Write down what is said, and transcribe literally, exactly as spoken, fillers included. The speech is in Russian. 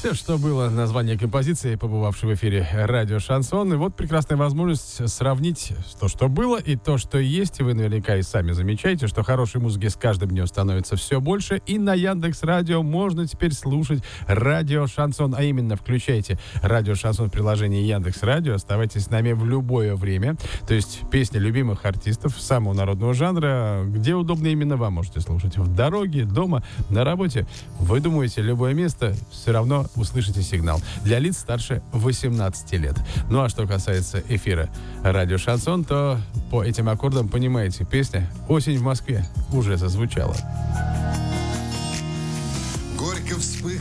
Все, что было, название композиции, побывавшей в эфире радио «Шансон». И вот прекрасная возможность сравнить то, что было, и то, что есть. И вы наверняка и сами замечаете, что хорошей музыки с каждым днем становится все больше. И на Яндекс.Радио можно теперь слушать радио «Шансон». А именно, включайте радио «Шансон» в приложении Яндекс.Радио. Оставайтесь с нами в любое время. То есть песни любимых артистов самого народного жанра, где удобно именно вам можете слушать. В дороге, дома, на работе. Вы думаете, любое место, все равно услышите сигнал. Для лиц старше восемнадцати лет. Ну а что касается эфира радио «Шансон», то по этим аккордам понимаете, песня «Осень в Москве» уже зазвучала. Горько вспыхнет